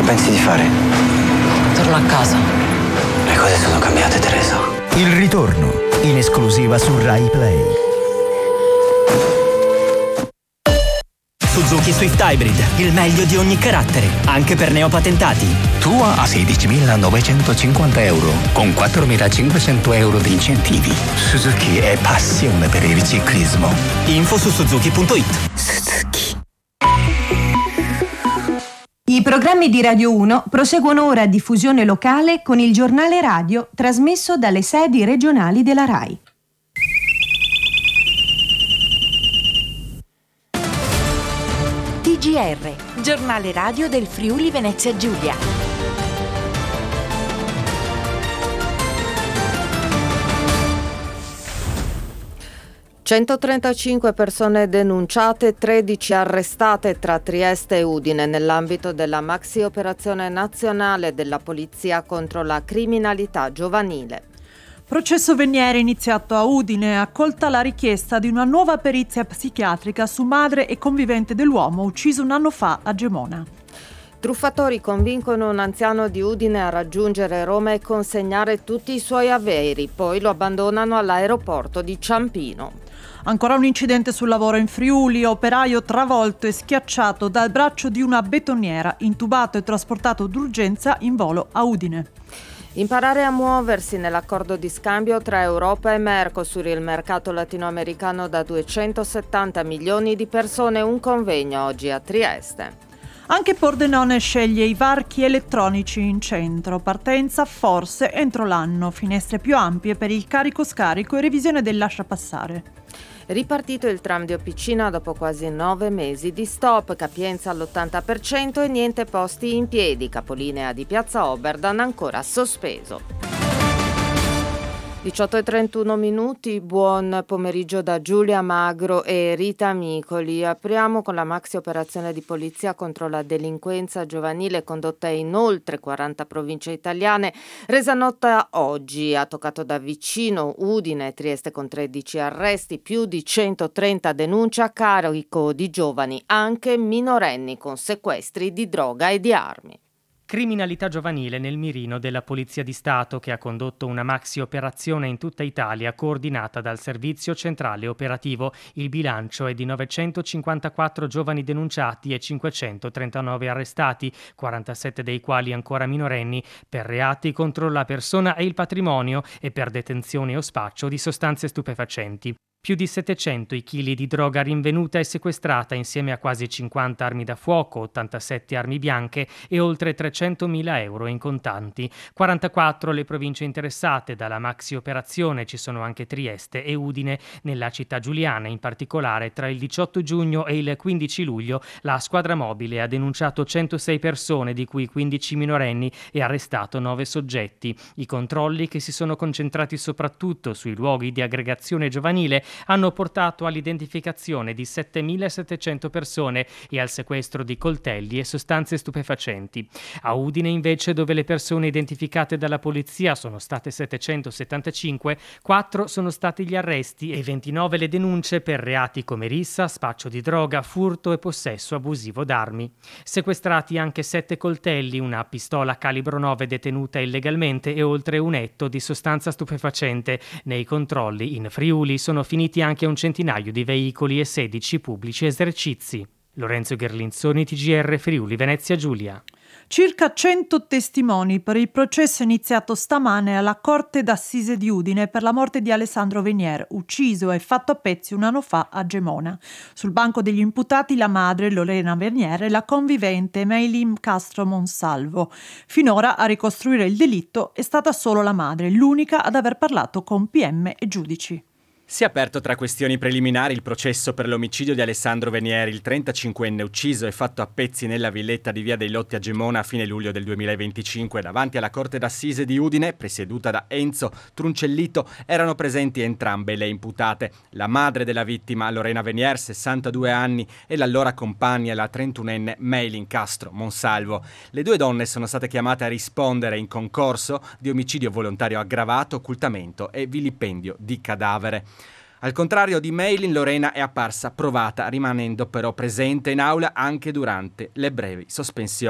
pensi di fare? Torno a casa. Le cose sono cambiate, Teresa. Il ritorno, in esclusiva su Rai Play. Suzuki Swift Hybrid, il meglio di ogni carattere, anche per neopatentati. Tua a 16.950 euro, con 4.500 euro di incentivi. Suzuki è passione per il ciclismo. Info su suzuki.it. Suzuki. I programmi di Radio 1 proseguono ora a diffusione locale con il giornale radio trasmesso dalle sedi regionali della RAI. TGR, giornale radio del Friuli Venezia Giulia. 135 persone denunciate, 13 arrestate tra Trieste e Udine nell'ambito della maxi operazione nazionale della polizia contro la criminalità giovanile. Processo Venieri iniziato a Udine, accolta la richiesta di una nuova perizia psichiatrica su madre e convivente dell'uomo ucciso un anno fa a Gemona. Truffatori convincono un anziano di Udine a raggiungere Roma e consegnare tutti i suoi averi, poi lo abbandonano all'aeroporto di Ciampino. Ancora un incidente sul lavoro in Friuli, operaio travolto e schiacciato dal braccio di una betoniera, intubato e trasportato d'urgenza in volo a Udine. Imparare a muoversi nell'accordo di scambio tra Europa e Mercosur, il mercato latinoamericano da 270 milioni di persone, un convegno oggi a Trieste. Anche Pordenone sceglie i varchi elettronici in centro, partenza forse entro l'anno, finestre più ampie per il carico-scarico e revisione del lasciapassare. Ripartito il tram di Opicina dopo quasi 9 mesi di stop, capienza all'80% e niente posti in piedi, capolinea di Piazza Oberdan ancora sospeso. 18:31, buon pomeriggio da Giulia Magro e Rita Micoli. Apriamo con la maxi operazione di polizia contro la delinquenza giovanile condotta in oltre 40 province italiane, resa nota oggi. Ha toccato da vicino Udine e Trieste con 13 arresti, più di 130 denunce a carico di giovani, anche minorenni, con sequestri di droga e di armi. Criminalità giovanile nel mirino della Polizia di Stato, che ha condotto una maxi operazione in tutta Italia coordinata dal Servizio Centrale Operativo. Il bilancio è di 954 giovani denunciati e 539 arrestati, 47 dei quali ancora minorenni, per reati contro la persona e il patrimonio e per detenzione o spaccio di sostanze stupefacenti. Più di 700 i chili di droga rinvenuta e sequestrata insieme a quasi 50 armi da fuoco, 87 armi bianche e oltre 300.000 euro in contanti. 44 le province interessate dalla maxi operazione, ci sono anche Trieste e Udine. Nella città giuliana, in particolare, tra il 18 giugno e il 15 luglio, la squadra mobile ha denunciato 106 persone, di cui 15 minorenni, e arrestato 9 soggetti. I controlli, che si sono concentrati soprattutto sui luoghi di aggregazione giovanile, hanno portato all'identificazione di 7.700 persone e al sequestro di coltelli e sostanze stupefacenti. A Udine, invece, dove le persone identificate dalla polizia sono state 775, 4 sono stati gli arresti e 29 le denunce per reati come rissa, spaccio di droga, furto e possesso abusivo d'armi. Sequestrati anche 7 coltelli, una pistola calibro 9 detenuta illegalmente e oltre un etto di sostanza stupefacente. Nei controlli in Friuli sono finiti anche un centinaio di veicoli e 16 pubblici esercizi. Lorenzo Gherlinzoni, TGR Friuli Venezia Giulia. Circa 100 testimoni per il processo iniziato stamane alla Corte d'Assise di Udine per la morte di Alessandro Venier, ucciso e fatto a pezzi un anno fa a Gemona. Sul banco degli imputati la madre Lorena Venier e la convivente Maylin Castro Monsalvo. Finora a ricostruire il delitto è stata solo la madre, l'unica ad aver parlato con PM e giudici. Si è aperto tra questioni preliminari il processo per l'omicidio di Alessandro Venier, il 35enne ucciso e fatto a pezzi nella villetta di Via dei Lotti a Gemona a fine luglio del 2025. Davanti alla Corte d'Assise di Udine, presieduta da Enzo Truncellito, erano presenti entrambe le imputate. La madre della vittima, Lorena Venier, 62 anni, e l'allora compagna, la 31enne Maylin Castro Monsalvo. Le due donne sono state chiamate a rispondere in concorso di omicidio volontario aggravato, occultamento e vilipendio di cadavere. Al contrario di Maylin, Lorena è apparsa provata, rimanendo però presente in aula anche durante le brevi sospensioni.